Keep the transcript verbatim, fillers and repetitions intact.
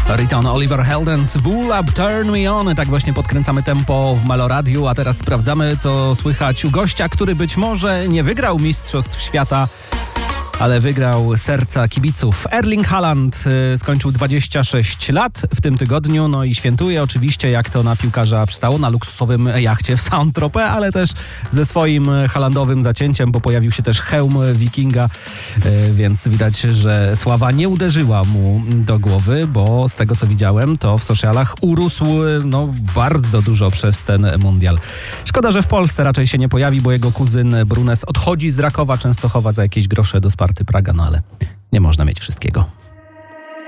Riton, Oliver Heldens, Wool Up, Turn Me On. Tak właśnie podkręcamy tempo w Meloradiu, a teraz sprawdzamy, co słychać u gościa, który być może nie wygrał Mistrzostw Świata, ale wygrał serca kibiców. Erling Haaland y, skończył dwadzieścia sześć lat w tym tygodniu, no i świętuje oczywiście, jak to na piłkarza przystało, na luksusowym jachcie w Saint-Tropez, ale też ze swoim Haalandowym zacięciem, bo pojawił się też hełm wikinga, y, więc widać, że sława nie uderzyła mu do głowy, bo z tego, co widziałem, to w socialach urósł no, bardzo dużo przez ten mundial. Szkoda, że w Polsce raczej się nie pojawi, bo jego kuzyn Brunes odchodzi z Rakowa Częstochowa za jakieś grosze do Sparty Praga, no ale nie można mieć wszystkiego.